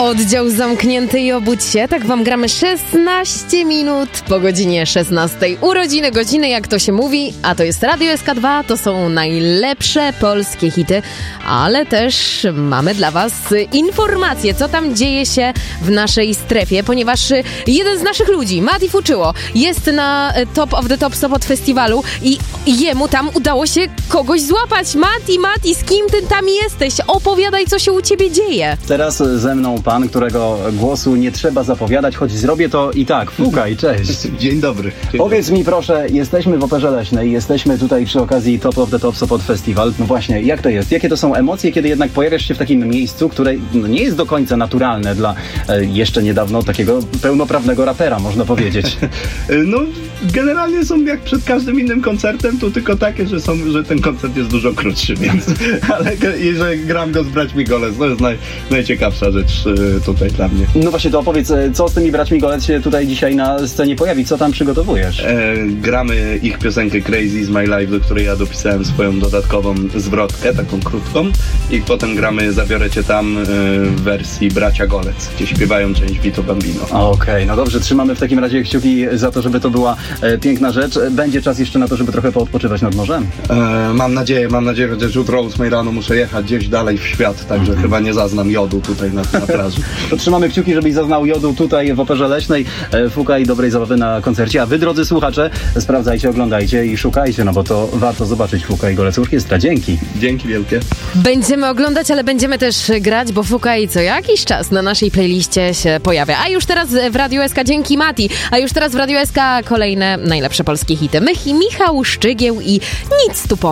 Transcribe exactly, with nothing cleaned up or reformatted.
Oddział zamknięty i obudź się. Tak wam gramy szesnaście minut po godzinie szesnastej. Urodziny godziny, jak to się mówi, a to jest Radio S K dwa, to są najlepsze polskie hity, ale też mamy dla was informacje, co tam dzieje się w naszej strefie, ponieważ jeden z naszych ludzi, Mati Fuczyło, jest na Top of the Top Sopot Festiwalu i jemu tam udało się kogoś złapać. Mati, Mati, z kim ty tam jesteś? Opowiadaj, co się u ciebie dzieje. Teraz ze mną pan, którego głosu nie trzeba zapowiadać, choć zrobię to i tak. Fukaj, cześć. Dzień dobry. Dzień Powiedz dobry. mi proszę, jesteśmy w Operze Leśnej, jesteśmy tutaj przy okazji Top of the Top Sopot Festival. No właśnie, jak to jest? Jakie to są emocje, kiedy jednak pojawiasz się w takim miejscu, które no, nie jest do końca naturalne dla e, jeszcze niedawno takiego pełnoprawnego rapera, można powiedzieć. No, generalnie są jak przed każdym innym koncertem, to tylko takie, że, są, że ten koncert jest dużo krótszy, więc ale i że gram go z braćmi Golec, to jest naj, najciekawsza rzecz y, tutaj dla mnie. No właśnie, to opowiedz, co z tymi braćmi Golec się tutaj dzisiaj na scenie pojawi? Co tam przygotowujesz? E, gramy ich piosenkę Crazy is My Life, do której ja dopisałem swoją dodatkową zwrotkę, taką krótką, i potem gramy Zabiorę Cię Tam y, w wersji Bracia Golec, gdzie śpiewają część Vito Bambino. Okej, okay, no dobrze, trzymamy w takim razie kciuki za to, żeby to była e, piękna rzecz. Będzie czas jeszcze na to, żeby trochę poodpoczywać nad morzem? E, mam nadzieję, mam nadzieję, chociaż jutro o ósmej rano muszę jechać gdzieś dalej w świat, także chyba nie zaznam jodu tutaj na, na plaży. To trzymamy kciuki, żebyś zaznał jodu tutaj w Operze Leśnej. E, Fukaj dobrej zabawy na koncercie, a wy, drodzy słuchacze, sprawdzajcie, oglądajcie i szukajcie, no bo to warto zobaczyć Fukaj Golec Orkiestra. Dzięki. Dzięki wielkie. Będziemy oglądać, ale będziemy też grać, bo Fukaj co jakiś czas na naszej playliście się pojawia. A już teraz w Radiu S K, dzięki Mati, a już teraz w Radiu S K kolejne najlepsze polskie hity. Mich- Michał Szczygieł i Nic tu pomysł.